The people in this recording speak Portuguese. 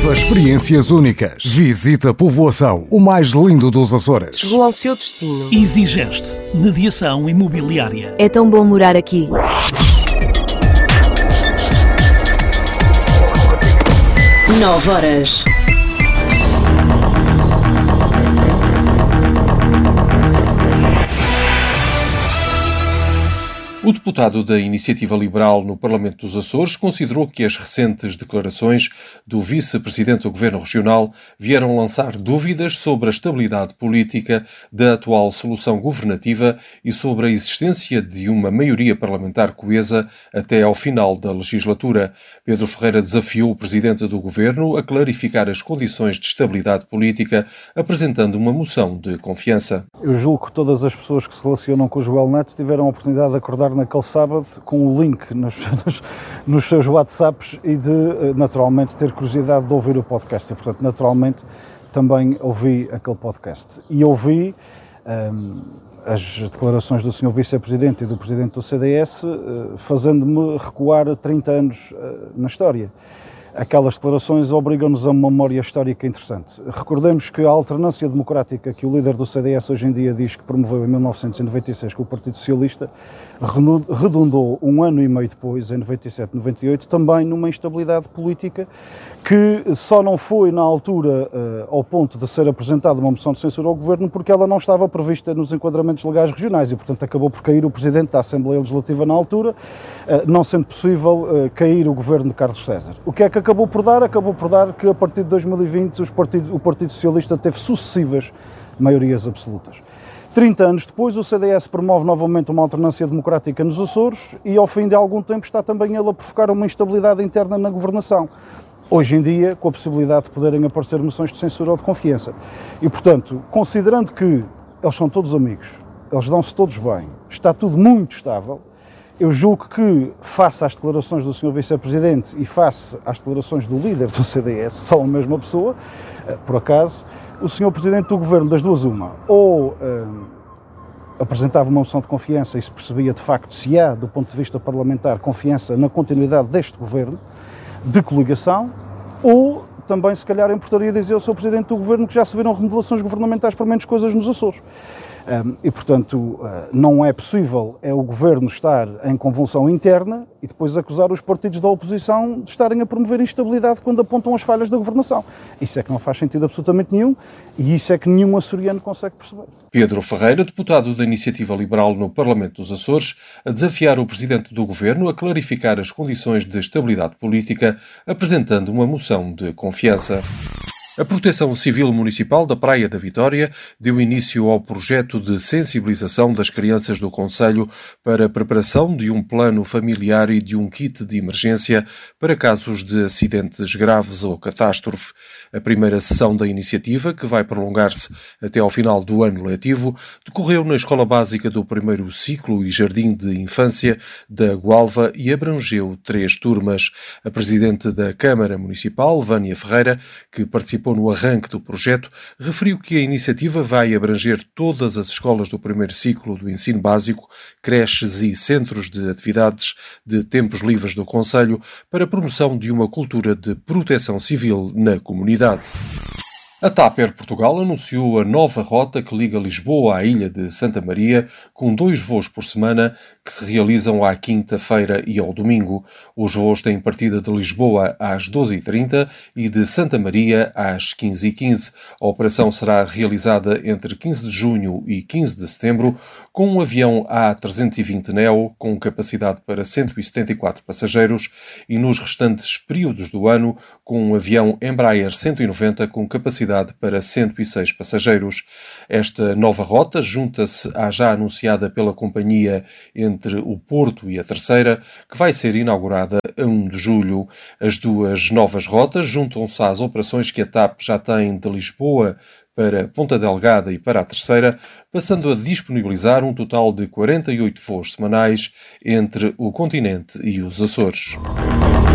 Viva experiências únicas. Visita a povoação, o mais lindo dos Açores. Chegou ao seu destino. Exigeste mediação imobiliária. É tão bom morar aqui. 9 horas. O deputado da Iniciativa Liberal no Parlamento dos Açores considerou que as recentes declarações do vice-presidente do Governo Regional vieram lançar dúvidas sobre a estabilidade política da atual solução governativa e sobre a existência de uma maioria parlamentar coesa até ao final da legislatura. Pedro Ferreira desafiou o presidente do Governo a clarificar as condições de estabilidade política, apresentando uma moção de confiança. Eu julgo que todas as pessoas que se relacionam com o Joel Neto tiveram a oportunidade de acordar naquele sábado com o link nos seus WhatsApps e de, naturalmente, ter curiosidade de ouvir o podcast. E, portanto, naturalmente, também ouvi aquele podcast. E ouvi as declarações do Sr. Vice-Presidente e do Presidente do CDS, fazendo-me recuar 30 anos na história. Aquelas declarações obrigam-nos a uma memória histórica interessante. Recordemos que a alternância democrática que o líder do CDS hoje em dia diz que promoveu em 1996 com o Partido Socialista redundou um ano e meio depois, em 97, 98, também numa instabilidade política que só não foi na altura ao ponto de ser apresentada uma moção de censura ao Governo porque ela não estava prevista nos enquadramentos legais regionais e, portanto, acabou por cair o Presidente da Assembleia Legislativa na altura, não sendo possível cair o Governo de Carlos César. O que é que acabou por dar? Acabou por dar que a partir de 2020 o Partido Socialista teve sucessivas maiorias absolutas. 30 anos depois, o CDS promove novamente uma alternância democrática nos Açores e, ao fim de algum tempo, está também ele a provocar uma instabilidade interna na governação. Hoje em dia, com a possibilidade de poderem aparecer moções de censura ou de confiança. E, portanto, considerando que eles são todos amigos, eles dão-se todos bem, está tudo muito estável, eu julgo que, face às declarações do Sr. Vice-Presidente e face às declarações do líder do CDS, são a mesma pessoa, por acaso, o Sr. Presidente do Governo, das duas uma, ou apresentava uma moção de confiança e se percebia de facto se há, do ponto de vista parlamentar, confiança na continuidade deste Governo, de coligação, ou também, se calhar, importaria dizer ao Sr. Presidente do Governo que já se viram remodelações governamentais para menos coisas nos Açores. E, portanto, não é possível o Governo estar em convulsão interna e depois acusar os partidos da oposição de estarem a promover instabilidade quando apontam as falhas da governação. Isso é que não faz sentido absolutamente nenhum e isso é que nenhum açoriano consegue perceber. Pedro Ferreira, deputado da Iniciativa Liberal no Parlamento dos Açores, a desafiar o presidente do Governo a clarificar as condições de estabilidade política, apresentando uma moção de confiança. A Proteção Civil Municipal da Praia da Vitória deu início ao projeto de sensibilização das crianças do concelho para a preparação de um plano familiar e de um kit de emergência para casos de acidentes graves ou catástrofe. A primeira sessão da iniciativa, que vai prolongar-se até ao final do ano letivo, decorreu na Escola Básica do Primeiro Ciclo e Jardim de Infância da Gualva e abrangeu 3 turmas. A Presidente da Câmara Municipal, Vânia Ferreira, que participou no arranque do projeto, referiu que a iniciativa vai abranger todas as escolas do primeiro ciclo do ensino básico, creches e centros de atividades de tempos livres do concelho para a promoção de uma cultura de proteção civil na comunidade. A TAP Air Portugal anunciou a nova rota que liga Lisboa à ilha de Santa Maria, com 2 voos por semana que se realizam à quinta-feira e ao domingo. Os voos têm partida de Lisboa às 12h30 e de Santa Maria às 15h15. A operação será realizada entre 15 de junho e 15 de setembro, com um avião A320neo com capacidade para 174 passageiros e nos restantes períodos do ano com um avião Embraer 190 com capacidade para 106 passageiros. Esta nova rota junta-se à já anunciada pela companhia entre o Porto e a Terceira, que vai ser inaugurada a 1 de julho. As duas novas rotas juntam-se às operações que a TAP já tem de Lisboa para Ponta Delgada e para a Terceira, passando a disponibilizar um total de 48 voos semanais entre o continente e os Açores.